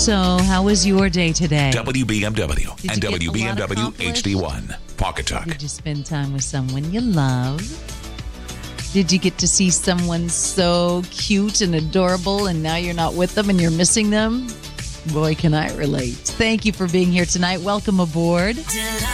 So, how was your day today? WBMW Did and you get a lot WBMW accomplished? HD1. Pawcatuck. Did you spend time with someone you love? Did you get to see someone so cute and adorable and now you're not with them and you're missing them? Boy, can I relate. Thank you for being here tonight. Welcome aboard.